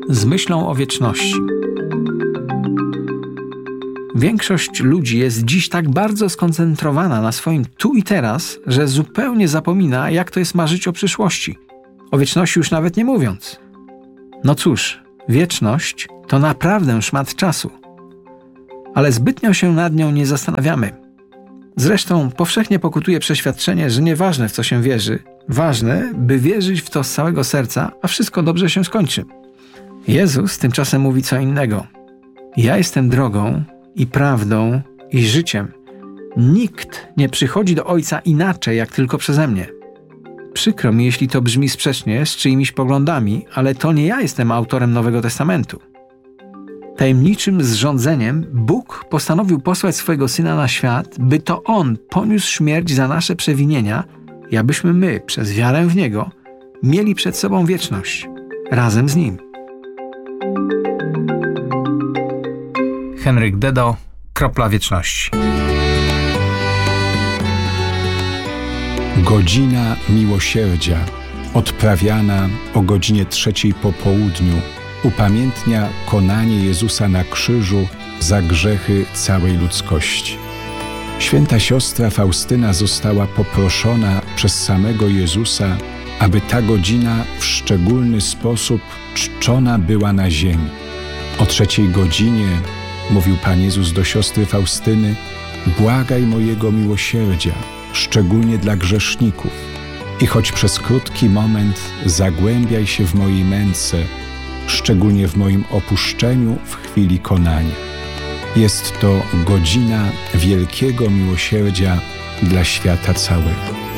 z myślą o wieczności. Większość ludzi jest dziś tak bardzo skoncentrowana na swoim tu i teraz, że zupełnie zapomina, jak to jest marzyć o przyszłości. O wieczności już nawet nie mówiąc. No cóż, wieczność to naprawdę szmat czasu. Ale zbytnio się nad nią nie zastanawiamy. Zresztą powszechnie pokutuje przeświadczenie, że nieważne, w co się wierzy, ważne, by wierzyć w to z całego serca, a wszystko dobrze się skończy. Jezus tymczasem mówi co innego. Ja jestem drogą i prawdą i życiem. Nikt nie przychodzi do Ojca inaczej, jak tylko przeze mnie. Przykro mi, jeśli to brzmi sprzecznie z czyimiś poglądami, ale to nie ja jestem autorem Nowego Testamentu. Tajemniczym zrządzeniem Bóg postanowił posłać swojego Syna na świat, by to On poniósł śmierć za nasze przewinienia i abyśmy my, przez wiarę w Niego, mieli przed sobą wieczność, razem z Nim. Henryk Dedo, Kropla Wieczności. Godzina miłosierdzia, odprawiana o godzinie 3 po południu, upamiętnia konanie Jezusa na krzyżu za grzechy całej ludzkości. Święta siostra Faustyna została poproszona przez samego Jezusa, aby ta godzina w szczególny sposób czczona była na ziemi. O 3 godzinie mówił Pan Jezus do siostry Faustyny: błagaj mojego miłosierdzia, szczególnie dla grzeszników. I choć przez krótki moment zagłębiaj się w mojej męce, szczególnie w moim opuszczeniu w chwili konania. Jest to godzina wielkiego miłosierdzia dla świata całego.